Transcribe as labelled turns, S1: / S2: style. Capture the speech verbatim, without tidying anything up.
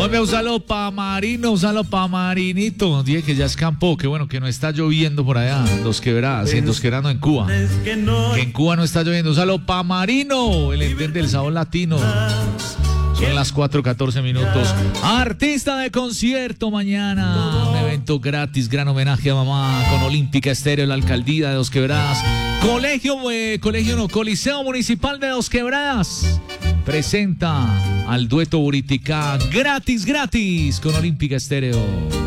S1: Hombre, un saludo pa' Marino, un saludo pa' Marinito. Dije que ya escampó, que bueno, que no está lloviendo por allá, en Dos Quebradas, en Dos Quebradas, no, en Cuba. Que en Cuba no está lloviendo. Un saludo pa' Marino, el ente del sabor latino. Son las cuatro catorce minutos. Artista de concierto mañana. Un evento gratis, gran homenaje a mamá con Olímpica Estéreo, la alcaldía de Dos Quebradas. Colegio, eh, colegio no, Coliseo Municipal de Dos Quebradas. Presenta al dueto Buriticá gratis, gratis con Olímpica Estéreo.